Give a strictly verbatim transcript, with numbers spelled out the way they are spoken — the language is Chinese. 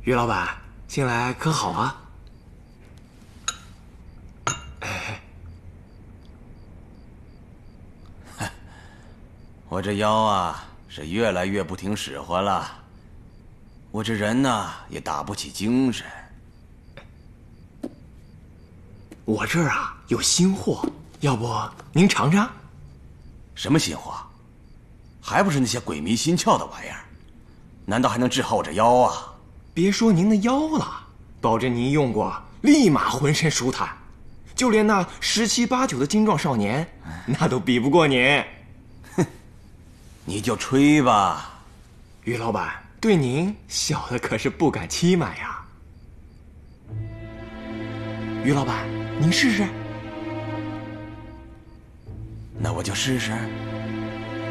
于老板，近来可好啊？ 我这腰啊是越来越不听使唤了，我这人呢也打不起精神。 我这儿啊有新货，要不您尝尝？ 什么新货？还不是那些鬼迷心窍的玩意儿？难道还能治好我这腰啊？ 别说您的腰了，保证您用过，立马浑身舒坦，就连那十七八九的精壮少年，那都比不过您。 哼，你就吹吧。 于老板，对您小的可是不敢欺瞒呀。于老板，您试试。 那我就试试。